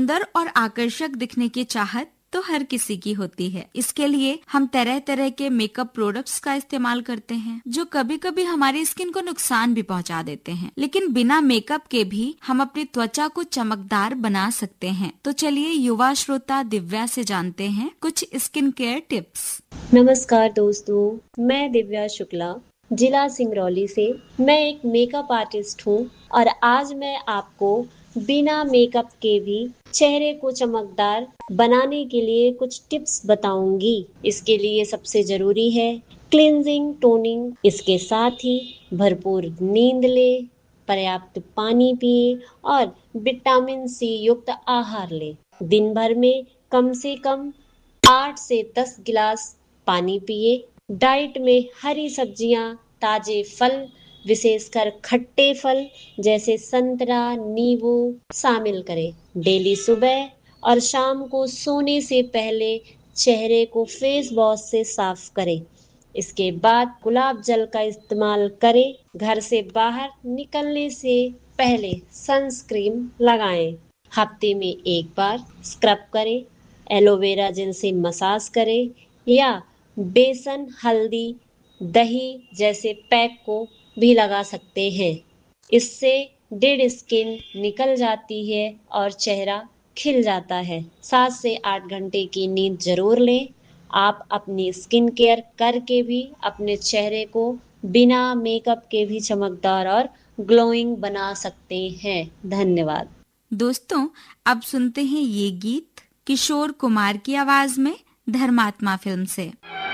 सुंदर और आकर्षक दिखने की चाहत तो हर किसी की होती है। इसके लिए हम तरह तरह के मेकअप प्रोडक्ट्स का इस्तेमाल करते हैं, जो कभी कभी हमारी स्किन को नुकसान भी पहुंचा देते हैं। लेकिन बिना मेकअप के भी हम अपनी त्वचा को चमकदार बना सकते हैं। तो चलिए युवा श्रोता दिव्या से जानते हैं कुछ स्किन केयर टिप्स। नमस्कार दोस्तों, मैं दिव्या शुक्ला, जिला सिंगरौली से। मैं एक मेकअप आर्टिस्ट हूँ और आज मैं आपको बिना मेकअप के भी चेहरे को चमकदार बनाने के लिए कुछ टिप्स बताऊंगी। इसके लिए सबसे जरूरी है क्लींजिंग, टोनिंग। इसके साथ ही भरपूर नींद ले, पर्याप्त पानी पिए और विटामिन सी युक्त आहार ले। दिन भर में कम से कम 8 से 10 गिलास पानी पिए। डाइट में हरी सब्जियां, ताजे फल, विशेषकर खट्टे फल जैसे संतरा, नींबू शामिल करें। डेली सुबह और शाम को सोने से पहले चेहरे को फेस वॉश से साफ करें। इसके बाद गुलाब जल का इस्तेमाल करें। घर से बाहर निकलने से पहले सनस्क्रीन लगाएं। हफ्ते में एक बार स्क्रब करें। एलोवेरा जेल से मसाज करें या बेसन, हल्दी, दही जैसे पैक को भी लगा सकते हैं। इससे डेड स्किन निकल जाती है और चेहरा खिल जाता है। 7 से 8 घंटे की नींद जरूर लें। आप अपनी स्किन केयर करके भी अपने चेहरे को बिना मेकअप के भी चमकदार और ग्लोइंग बना सकते हैं। धन्यवाद। दोस्तों, अब सुनते हैं ये गीत किशोर कुमार की आवाज में धर्मात्मा फिल्म से।